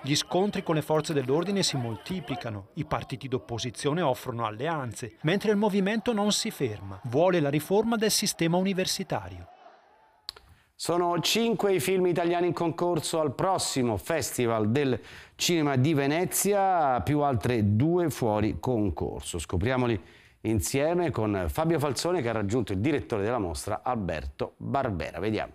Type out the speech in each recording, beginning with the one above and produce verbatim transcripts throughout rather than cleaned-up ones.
Gli scontri con le forze dell'ordine si moltiplicano, i partiti d'opposizione offrono alleanze, mentre il movimento non si ferma, vuole la riforma del sistema universitario. Sono cinque i film italiani in concorso al prossimo Festival del Cinema di Venezia, più altre due fuori concorso. Scopriamoli insieme con Fabio Falzone, che ha raggiunto il direttore della mostra, Alberto Barbera. Vediamo.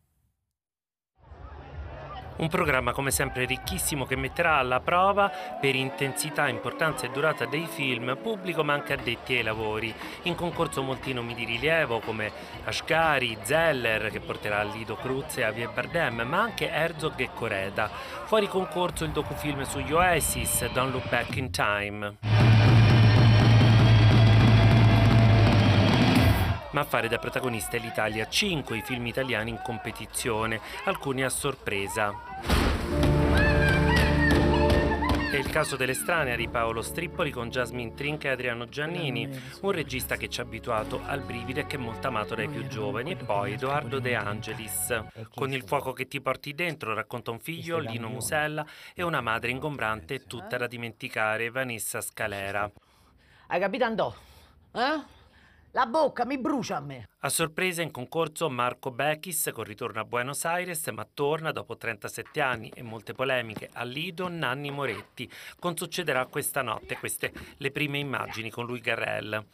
Un programma come sempre ricchissimo che metterà alla prova per intensità, importanza e durata dei film pubblico ma anche addetti ai lavori. In concorso molti nomi di rilievo come Ashgari, Zeller che porterà a Lido Cruz e Javier Bardem, ma anche Herzog e Coreda. Fuori concorso il docufilm sugli Oasis, Don't Look Back in Time. Ma a fare da protagonista è l'Italia, cinque i film italiani in competizione, alcuni a sorpresa. È il caso dell'Estranea di Paolo Strippoli con Jasmine Trinca e Adriano Giannini, un regista che ci ha abituato al brivido e che è molto amato dai più giovani, e poi Edoardo De Angelis. Con Il fuoco che ti porti dentro racconta un figlio, Lino Musella, e una madre ingombrante tutta da dimenticare, Vanessa Scalera. Hai capito, Andò? Eh? La bocca mi brucia a me. A sorpresa in concorso Marco Bechis con ritorno a Buenos Aires, ma torna dopo trentasette anni e molte polemiche a Lido Nanni Moretti. Con Succederà questa notte, queste le prime immagini con lui Garrel.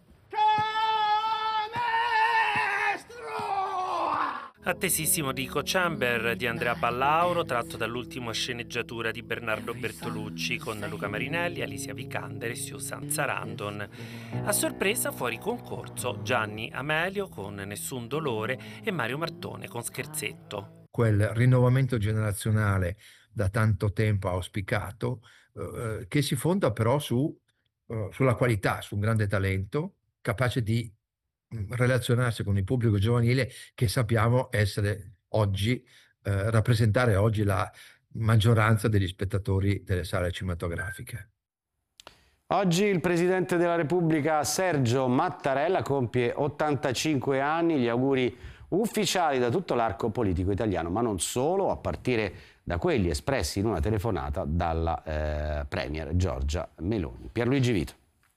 Attesissimo Dico Chamber di Andrea Ballauro, tratto dall'ultima sceneggiatura di Bernardo Bertolucci con Luca Marinelli, Alicia Vikander e Susan Sarandon. A sorpresa fuori concorso Gianni Amelio con Nessun dolore e Mario Martone con Scherzetto. Quel rinnovamento generazionale da tanto tempo auspicato, eh, che si fonda però su, eh, sulla qualità, su un grande talento capace di relazionarsi con il pubblico giovanile, che sappiamo essere oggi, eh, rappresentare oggi la maggioranza degli spettatori delle sale cinematografiche. Oggi il Presidente della Repubblica Sergio Mattarella compie ottantacinque anni, gli auguri ufficiali da tutto l'arco politico italiano, ma non solo, a partire da quelli espressi in una telefonata dalla eh, Premier Giorgia Meloni. Pierluigi Vito.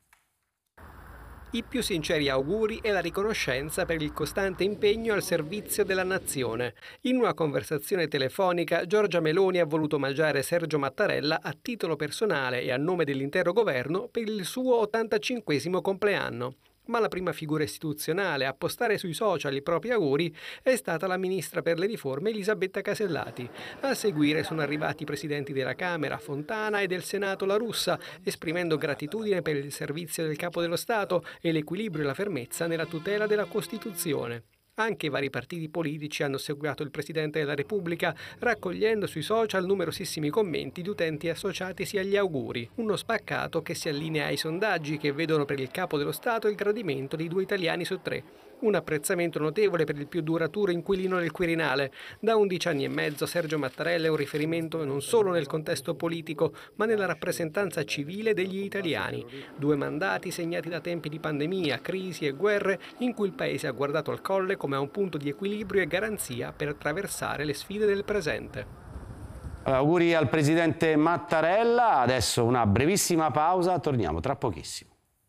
I più sinceri auguri e la riconoscenza per il costante impegno al servizio della nazione. In una conversazione telefonica, Giorgia Meloni ha voluto omaggiare Sergio Mattarella a titolo personale e a nome dell'intero governo per il suo ottantacinquesimo compleanno. Ma la prima figura istituzionale a postare sui social i propri auguri è stata la ministra per le riforme Elisabetta Casellati. A seguire sono arrivati i presidenti della Camera Fontana e del Senato La Russa, esprimendo gratitudine per il servizio del Capo dello Stato e l'equilibrio e la fermezza nella tutela della Costituzione. Anche i vari partiti politici hanno seguito il Presidente della Repubblica, raccogliendo sui social numerosissimi commenti di utenti associatisi agli auguri. Uno spaccato che si allinea ai sondaggi che vedono per il Capo dello Stato il gradimento di due italiani su tre. Un apprezzamento notevole per il più duraturo inquilino del Quirinale. Da undici anni e mezzo Sergio Mattarella è un riferimento non solo nel contesto politico, ma nella rappresentanza civile degli italiani. Due mandati segnati da tempi di pandemia, crisi e guerre, in cui il Paese ha guardato al Colle come a un punto di equilibrio e garanzia per attraversare le sfide del presente. Auguri al Presidente Mattarella, adesso una brevissima pausa, torniamo tra pochissimo.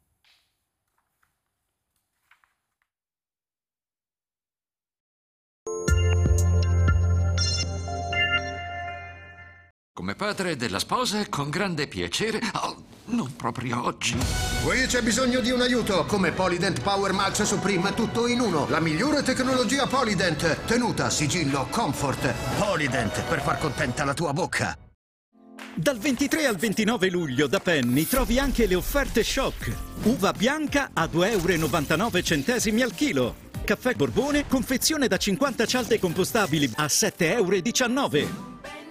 Come padre della sposa, con grande piacere... Oh, non proprio oggi. Qui c'è bisogno di un aiuto. Come Polydent Power Max Supreme, tutto in uno. La migliore tecnologia Polydent. Tenuta, sigillo, comfort. Polydent, per far contenta la tua bocca. Dal ventitré al ventinove luglio da Penny trovi anche le offerte shock. Uva bianca a due euro e novantanove centesimi al chilo. Caffè Borbone, confezione da cinquanta cialde compostabili a sette euro e diciannove.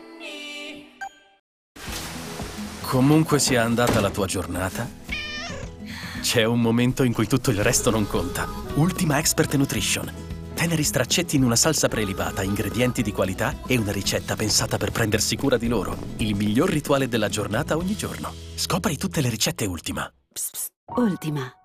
Comunque sia andata la tua giornata, c'è un momento in cui tutto il resto non conta. Ultima Expert Nutrition. Teneri straccetti in una salsa prelibata, ingredienti di qualità e una ricetta pensata per prendersi cura di loro. Il miglior rituale della giornata ogni giorno. Scopri tutte le ricette Ultima. Psst, psst. Ultima.